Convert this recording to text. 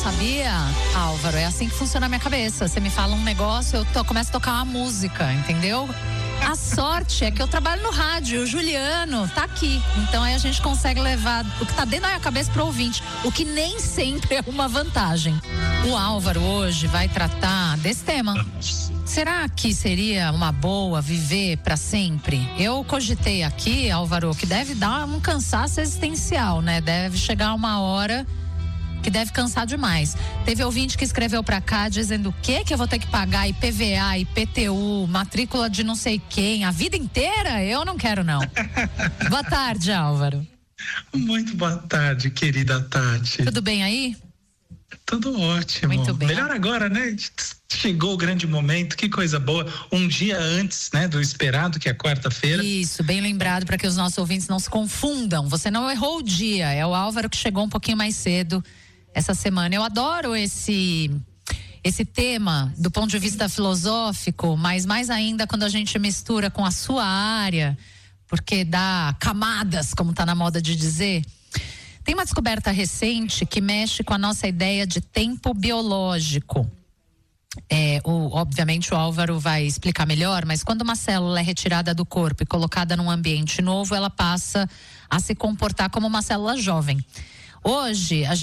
sabia, Álvaro? É assim que funciona a minha cabeça. Você me fala um negócio, eu começo a tocar uma música, entendeu? A sorte é que eu trabalho no rádio, o Juliano tá aqui. Então aí a gente consegue levar o que tá dentro da minha cabeça pro ouvinte, o que nem sempre é uma vantagem. O Álvaro hoje vai tratar desse tema. Será que seria uma boa viver para sempre? Eu cogitei aqui, Álvaro, que deve dar um cansaço existencial, né? Deve chegar uma hora que deve cansar demais. Teve ouvinte que escreveu pra cá dizendo o que eu vou ter que pagar IPVA, IPTU, matrícula de não sei quem, a vida inteira? Eu não quero, não. Boa tarde, Álvaro. Muito boa tarde, querida Tati. Tudo bem aí? Tudo ótimo. Muito bem. Melhor agora, né? Chegou o grande momento, que coisa boa. Um dia antes, né, do esperado, que é quarta-feira. Isso, bem lembrado para que os nossos ouvintes não se confundam. Você não errou o dia, é o Álvaro que chegou um pouquinho mais cedo essa semana. Eu adoro esse tema do ponto de vista filosófico, mas mais ainda quando a gente mistura com a sua área, porque dá camadas, como tá na moda de dizer. Tem uma descoberta recente que mexe com a nossa ideia de tempo biológico. Obviamente o Álvaro vai explicar melhor, mas quando uma célula é retirada do corpo e colocada num ambiente novo, ela passa a se comportar como uma célula jovem. Hoje,